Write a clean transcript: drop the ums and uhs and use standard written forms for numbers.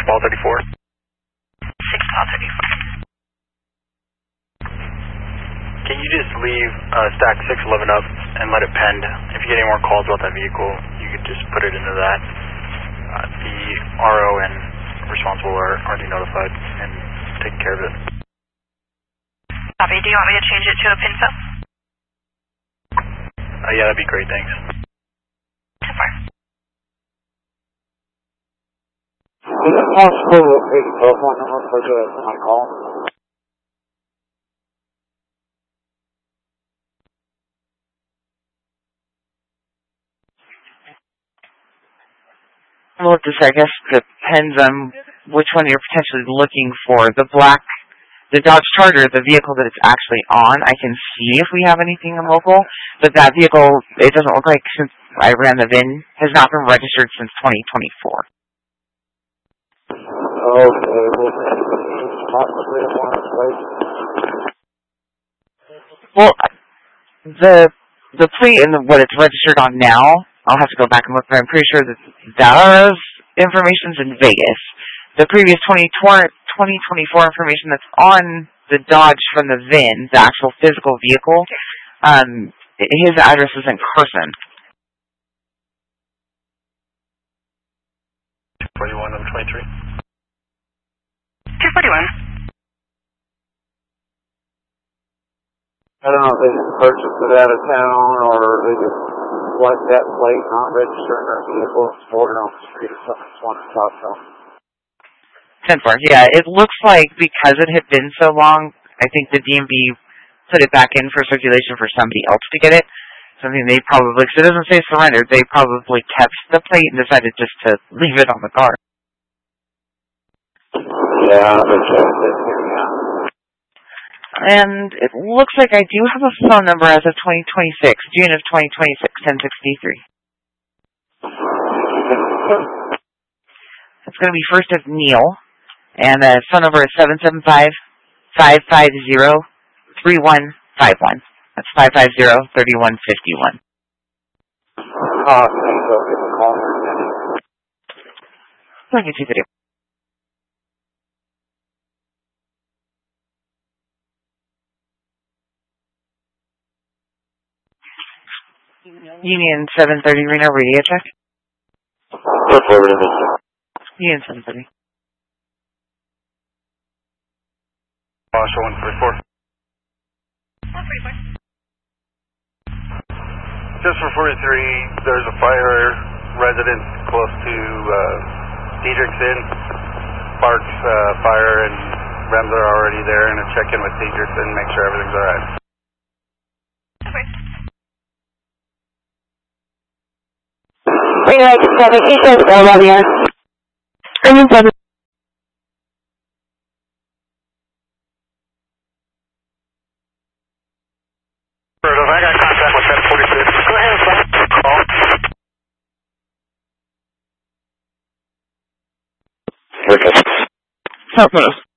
1234. 61234. Can you just leave stack 611 up and let it pend? If you get any more calls about that vehicle, you could just put it into that. The RO and responsible are already notified and taking care of it. Copy. Do you want me to change it to a pin cell? Yeah, that'd be great, thanks. 10-4. Is it possible to take a telephone number for my call? Well, this, I guess, depends on which one you're potentially looking for. The Dodge Charger, the vehicle that it's actually on, I can see if we have anything local, but that vehicle, it doesn't look like, since I ran the VIN, has not been registered since 2024. Okay, Well, the plate and what it's registered on now, I'll have to go back and look, but I'm pretty sure that information's in Vegas. The previous 2024 information that's on the Dodge from the VIN, the actual physical vehicle, his address is in Carson. 41 of 23. 241. I don't know if they just purchased it out of town or they just like that plate not registering their vehicle stored on the street or something. Just want to talk to them. 10-4. Yeah, it looks like because it had been so long, I think the DMV put it back in for circulation for somebody else to get it. Something they probably, because it doesn't say surrendered, they probably kept the plate and decided just to leave it on the car. Yeah, that's right. And it looks like I do have a phone number as of 2026, June of 2026, 1063. It's going to be first as Neil, and the phone number is 775-550-3151. That's 550-3151. Thank you, video. Union 730 Reno radio check. Union 730. Show 144. 144. Just for 43, there's a fire residence close to Diedrich's Inn. Sparks fire and REMs are already there, and check in with Diedrich's and make sure everything's alright. Okay. Reno 7, he says all over here. Reno 7. I got contact with 1046. Go ahead and stop the call. Southwest.